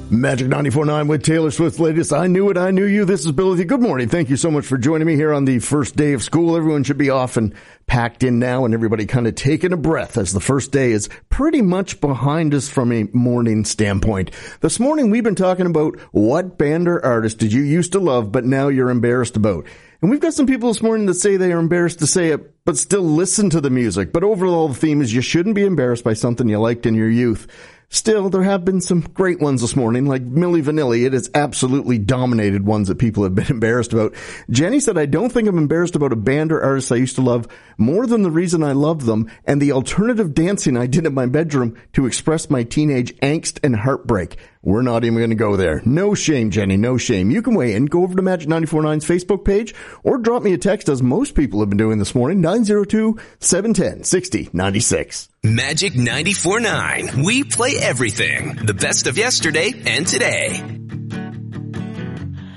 Magic 94.9 with Taylor Swift's latest I Knew It, I Knew You. This is Bill with you. Good morning. Thank you so much for joining me here on the first day of school. Everyone should be off and packed in now, and everybody kind of taking a breath as the first day is pretty much behind us from a morning standpoint. This morning we've been talking about what band or artist did you used to love but now you're embarrassed about. And we've got some people this morning that say they are embarrassed to say it, but still listen to the music. But overall, the theme is you shouldn't be embarrassed by something you liked in your youth. Still, there have been some great ones this morning, like Milli Vanilli. It has absolutely dominated ones that people have been embarrassed about. Jenny said, I don't think I'm embarrassed about a band or artist I used to love more than the reason I loved them and the alternative dancing I did in my bedroom to express my teenage angst and heartbreak. We're not even going to go there. No shame, Jenny, no shame. You can weigh in. Go over to Magic 94.9's Facebook page or drop me a text, as most people have been doing this morning, 902-710-6096. Magic 94.9. We play everything. The best of yesterday and today.